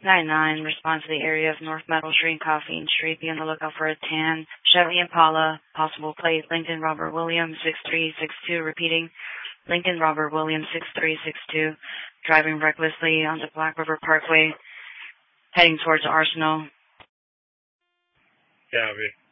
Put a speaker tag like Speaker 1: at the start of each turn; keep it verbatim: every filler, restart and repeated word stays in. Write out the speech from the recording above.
Speaker 1: nine nine, respond to the area of North Metal Street and Coffee Street. Be on the lookout for a tan Chevy Impala, possible plate Lincoln Robert Williams six three six two. Repeating, Lincoln Robert Williams six three six two, driving recklessly on the Black River Parkway, heading towards Arsenal.
Speaker 2: Copy.